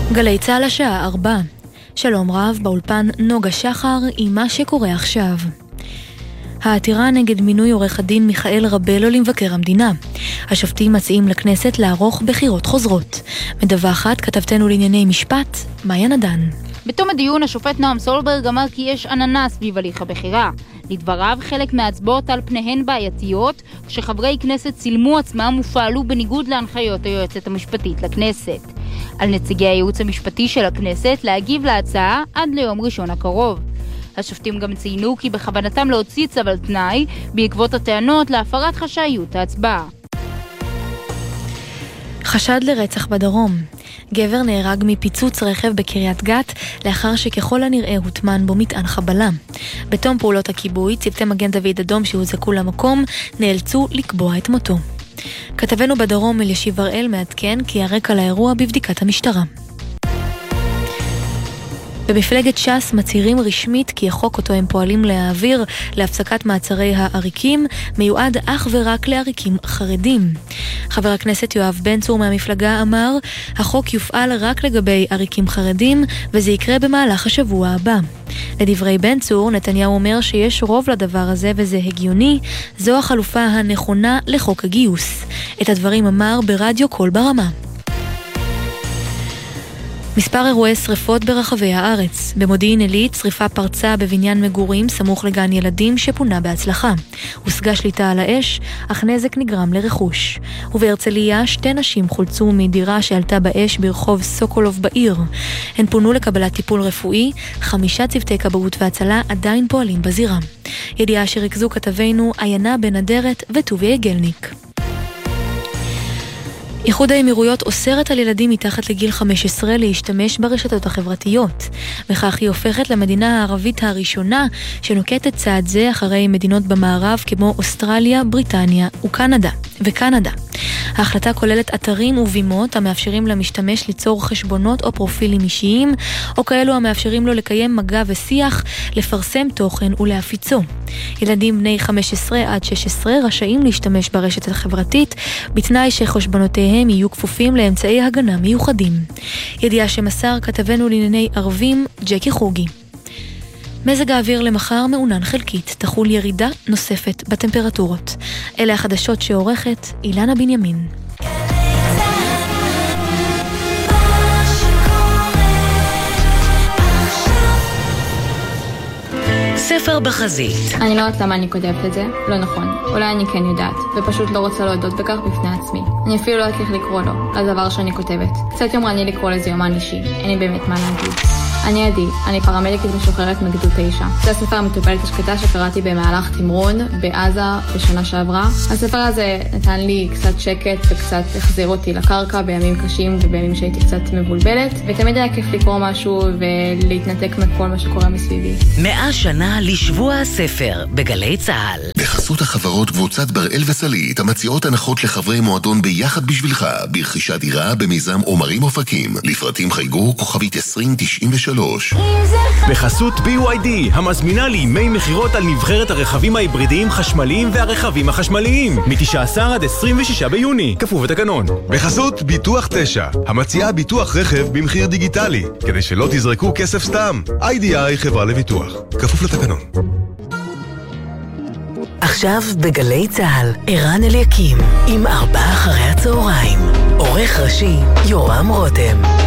גלי צהל השעה 4. שלום רב, באולפן נוגה שחר עם מה שקורה עכשיו. העתירה נגד מינוי עורך הדין מיכאל רבלו למבקר המדינה. השופטים מציעים לכנסת לערוך בחירות חוזרות. מדווחת כתבתנו לענייני משפט, מאיה נדן. בתום הדיון השופט נועם סולברג אמר כי יש עננה סביב הליך הבחירה. לדבריו חלק מההצבעות על פניהן בעייתיות, כשחברי כנסת צילמו עצמם ופעלו בניגוד להנחיות היועצת המשפטית לכנסת. על נציגי הייעוץ המשפטי של הכנסת להגיב להצעה עד ליום ראשון הקרוב. השופטים גם ציינו כי בכוונתם להוציא צו על תנאי בעקבות הטענות להפרת חשאיות ההצבעה. חשד לרצח בדרום. גבר נהרג מפיצוץ רכב בקריית גת לאחר שככל הנראה הוטמן בו מטען חבלה. בתום פעולות הכיבוי, צוותי מגן דוד אדום שהוזעקו למקום נאלצו לקבוע את מותו. כתבנו בדרום אלישיב הראל מעדכן כי הרקע לאירוע בבדיקת המשטרה. במפלגת ש"ס מצהירים רשמית כי החוק אותו הם פועלים להעביר להפסקת מעצרי העריקים מיועד אך ורק לעריקים חרדים. חבר הכנסת יואב בן צור מהמפלגה אמר, החוק יופעל רק לגבי עריקים חרדים וזה יקרה במהלך השבוע הבא. לדברי בן צור, נתניהו אומר שיש רוב לדבר הזה וזה הגיוני, זו החלופה הנכונה לחוק הגיוס. את הדברים אמר ברדיו קול ברמה. מספר אירועי שריפות ברחבי הארץ. במודיעין עילית שריפה פרצה בבניין מגורים סמוך לגן ילדים שפונה בהצלחה. הושגה שליטה על האש, אך נזק נגרם לרכוש. ובהרצליה 2 נשים חולצו מדירה שעלתה באש ברחוב סוקולוב בעיר. הן פונו לקבלת טיפול רפואי, 5 צוותי כבאות והצלה עדיין פועלים בזירה. ידיעה שריכזו כתבינו עיינה בן אדרת וטוביה גלניק. איחוד האמירויות אוסרת על ילדים מתחת לגיל 15 להשתמש ברשתות החברתיות. וכך היא הופכת למדינה הערבית הראשונה שנוקטת צעד זה אחרי מדינות במערב כמו אוסטרליה, בריטניה וקנדה. ההחלטה כוללת אתרים ובימות המאפשרים למשתמש ליצור חשבונות או פרופילים אישיים, או כאלו המאפשרים לו לקיים מגע ושיח, לפרסם תוכן ולהפיצו. ילדים בני 15 עד 16 רשאים להשתמש ברשת החברתית, בתנאי שחשבונותיהם יהיו כפופים לאמצעי הגנה מיוחדים. ידיעה שמסר כתבנו לענייני ערבים, ג'קי חוגי. מזג האוויר למחר מעונן חלקית, תחול ירידה נוספת בטמפרטורות. אלה החדשות שעורכת אילנה בנימין. ספר בחזית. אני לא יודעת למה אני כותבת את זה, לא נכון. אולי אני כן יודעת, ופשוט לא רוצה להודות בכך בפני עצמי. אני אפילו לא יודעת איך לקרוא לו, לדבר שאני כותבת. קצת יומרני לקרוא לזה יומן אישי, אין לי באמת מה להגיד. אני עדי, אני פרמדיקית משוחררת מגדוד 9. זה הספר המטופלת השקטה שקראתי במהלך תמרון בעזה בשנה שעברה. הספר הזה נתן לי קצת שקט וקצת החזיר אותי לקרקע בימים קשים ובימים שהייתי קצת מבולבלת, ותמיד היה כיף לקרוא משהו ולהתנתק מכל מה שקורה מסביבי. 100 שנה לשבוע הספר בגלי צהל. בחסות החברות קבוצת בראל וסלית המציעות הנחות לחברי מועדון ביחד בשבילך ברכישת דירה במיזם עומרים אופקים. לפרטים חייגו כוכבית 2093. בחסות BYD, המזמינה לימי מחירות על נבחרת הרכבים ההיברידיים חשמליים והרכבים החשמליים, מ-19 עד 26 ביוני, כפוף לתקנון. בחסות ביטוח 9, המציעה ביטוח רכב במחיר דיגיטלי, כדי שלא תזרקו כסף סתם. IDI חברה לביטוח, כפוף לתקנון. עכשיו בגלי צהל, ערן אליקים, עם 4 אחרי הצהריים. עורך ראשי, יורם רותם.